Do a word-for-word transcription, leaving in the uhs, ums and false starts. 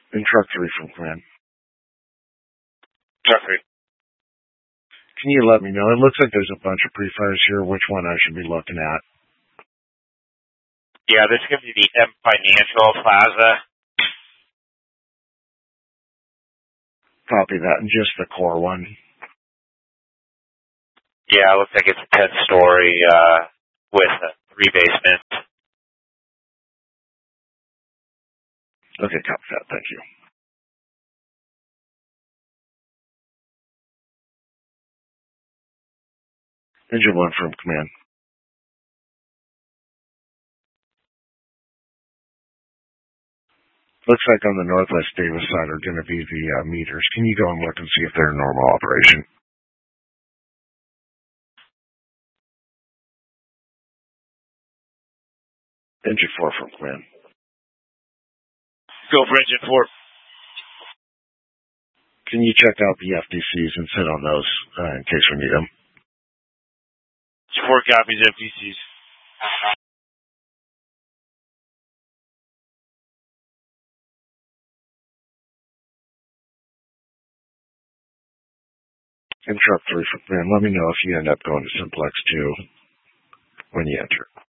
In truck three from Command. Truck three. Can you let me know? It looks like there's a bunch of pre-fires here. Which one I should be looking at? Yeah, this is going to be the M Financial Plaza. Copy that, and just the core one. Yeah, it looks like it's a ten-story uh, with uh, three basements. Okay, copy that. Thank you. Engine one from Command. Looks like on the Northwest Davis side are going to be the uh, meters. Can you go and look and see if they're in normal operation? Engine four from Command. Go for engine four. Can you check out the F D Cs and sit on those uh, in case we need them? Four copies F D Cs. In truck three from Command, let me know if you end up going to Simplex two when you enter.